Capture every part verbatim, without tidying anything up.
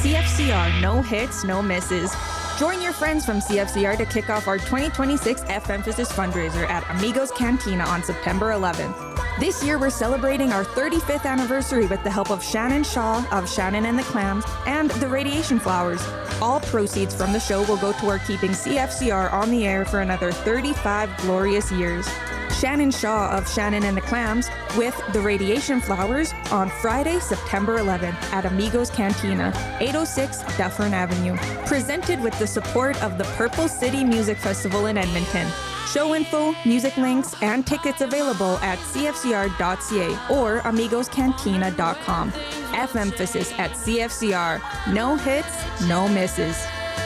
C F C R, no hits, no misses. Join your friends from C F C R to kick off our twenty twenty-six F-Emphasis fundraiser at Amigos Cantina on September eleventh. This year, we're celebrating our thirty-fifth anniversary with the help of Shannon Shaw of Shannon and the Clams and the Radiation Flowers. All proceeds from the show will go toward keeping C F C R on the air for another thirty-five glorious years. Shannon Shaw of Shannon and the Clams with the Radiation Flowers on Friday, September eleventh at Amigos Cantina, eight oh six Dufferin Avenue. Presented with the support of the Purple City Music Festival in Edmonton. Show info, music links, and tickets available at c f c r dot c a or amigos cantina dot com. F-Emphasis at C F C R. No hits, no misses.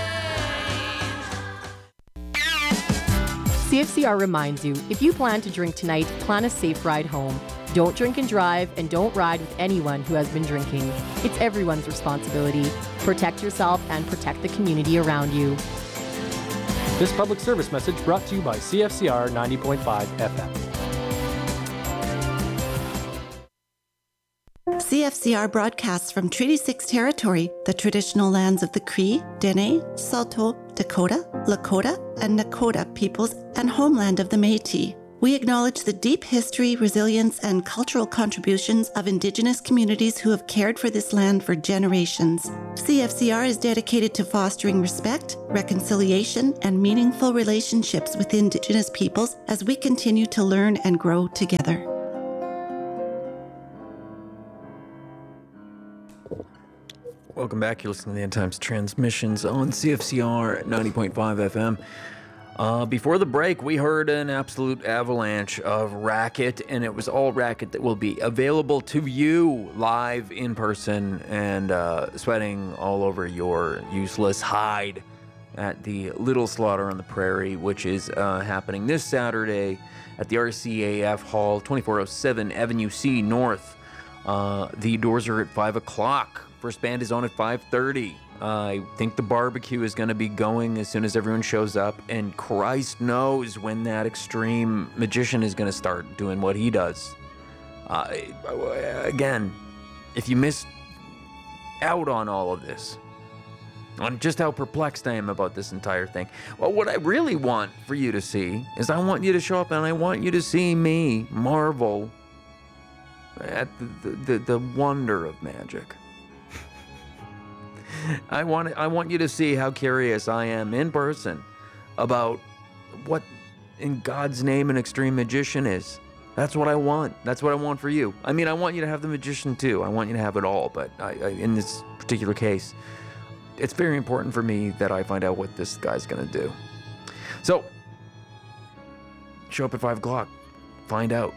C F C R reminds you, if you plan to drink tonight, plan a safe ride home. Don't drink and drive, and don't ride with anyone who has been drinking. It's everyone's responsibility. Protect yourself and protect the community around you. This public service message brought to you by C F C R ninety point five F M. C F C R broadcasts from Treaty six territory, the traditional lands of the Cree, Dene, Saulteaux, Dakota, Lakota, and Nakota peoples, and homeland of the Métis. We acknowledge the deep history, resilience, and cultural contributions of Indigenous communities who have cared for this land for generations. C F C R is dedicated to fostering respect, reconciliation, and meaningful relationships with Indigenous peoples as we continue to learn and grow together. Welcome back. You're listening to the End Times Transmissions on C F C R ninety point five F M. Uh, before the break, we heard an absolute avalanche of racket, and it was all racket that will be available to you live in person and uh, sweating all over your useless hide at the Little Slaughter on the Prairie, which is uh, happening this Saturday at the R C A F Hall, twenty-four oh seven Avenue C North. Uh, the doors are at five o'clock. First band is on at five thirty. Uh, I think the barbecue is going to be going as soon as everyone shows up, and Christ knows when that extreme magician is going to start doing what he does. Uh, again, if you miss out on all of this, on just how perplexed I am about this entire thing, well, what I really want for you to see is I want you to show up and I want you to see me marvel at the, the, the, the wonder of magic. I want I want you to see how curious I am in person about what in God's name an extreme magician is. That's what I want. That's what I want for you. I mean, I want you to have the magician too. I want you to have it all. But I, I, in this particular case, it's very important for me that I find out what this guy's going to do. So, show up at five o'clock. Find out.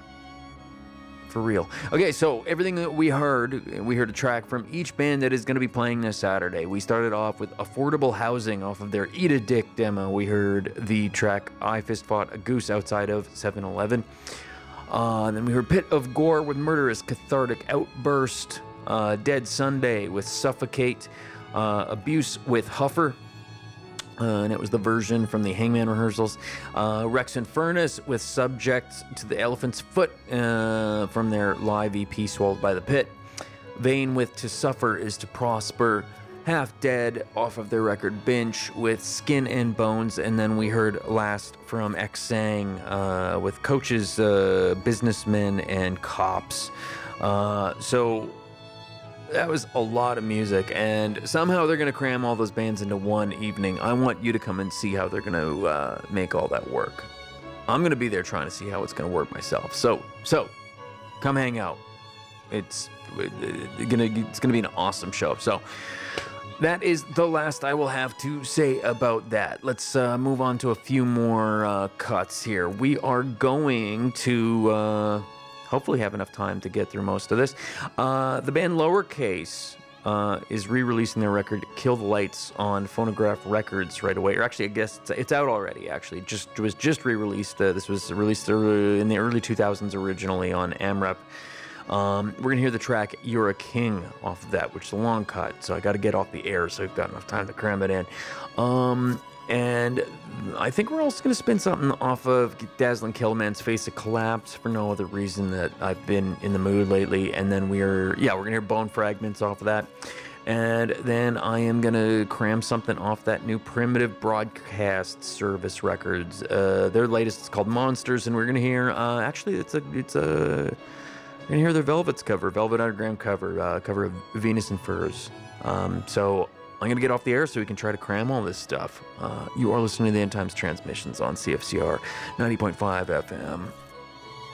For real. Okay, so everything that we heard, we heard a track from each band that is going to be playing this Saturday. We started off with Affordable Housing off of their Eat a Dick demo. We heard the track I Fist Fought a Goose Outside of seven eleven. Uh, and then we heard Pit of Gore with Murderous Cathartic Outburst. Uh, Dead Sunday with Suffocate. Uh, Abuse with Huffer. Uh, and it was the version from the Hangman rehearsals. Uh, Rex and Furnace with Subject to the Elephant's Foot uh, from their live E P Swallowed by the Pit. Vane with To Suffer is to Prosper. Half Dead off of their record Binge with Skin and Bones. And then we heard last from Xang uh, with Coaches, uh, Businessmen, and Cops. Uh, so... That was a lot of music, and somehow they're going to cram all those bands into one evening. I want you to come and see how they're going to uh, make all that work. I'm going to be there trying to see how it's going to work myself. So, so, come hang out. It's going to it's going to be an awesome show. So, that is the last I will have to say about that. Let's uh, move on to a few more uh, cuts here. We are going to... Uh, hopefully have enough time to get through most of this. Uh, the band Lowercase uh, is re-releasing their record Kill the Lights on Phonograph Records right away. Or actually, I guess it's, it's out already, actually. It just, it was just re-released. Uh, this was released in the early two thousands originally on AMREP. Um, we're going to hear the track You're a King off of that, which is a long cut, so I got to get off the air so we've got enough time to cram it in. Um... And I think we're also going to spin something off of Dazzling Killman's Face of Collapse for no other reason that I've been in the mood lately. And then we're, yeah, we're going to hear Bone Fragments off of that. And then I am going to cram something off that new Primitive Broadcast Service records. Uh, their latest is called Monsters, and we're going to hear, uh, actually, it's a, it's a, we're going to hear their Velvet's cover, Velvet Underground cover, uh, cover of Venus and Furs. Um, so I'm going to get off the air so we can try to cram all this stuff. Uh, you are listening to the End Times Transmissions on C F C R ninety point five F M.